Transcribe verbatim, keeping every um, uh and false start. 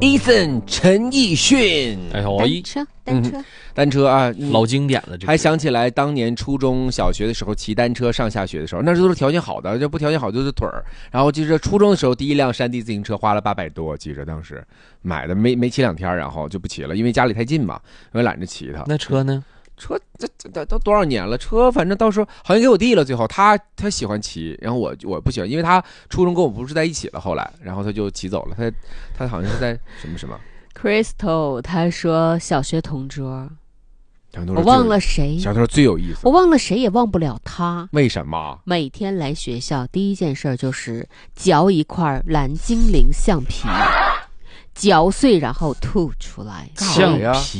Ethan 陈奕迅， 哎呦， 单车，单车， 嗯、单车啊， 老经典了。这还想起来当年初中小学的时候骑单车上下学的时候，那时候都是条件好的，这不条件好就是腿儿。然后就是初中的时候，第一辆山地自行车花了八百多，记着当时买的，没没骑两天，然后就不骑了，因为家里太近嘛，我懒得骑它。 那车呢？ 车这这都多少年了？车反正到时候好像给我弟了，最后他他喜欢骑，然后我我不喜欢，因为他初中跟我不是在一起了，后来然后他就骑走了，他他好像是在什么什么。 Crystal 他说小学同桌，我忘了谁， 小时候最有意思， 我忘了谁也忘不了他。 为什么？ 每天来学校第一件事就是嚼一块蓝精灵橡皮，嚼碎然后吐出来。 橡皮。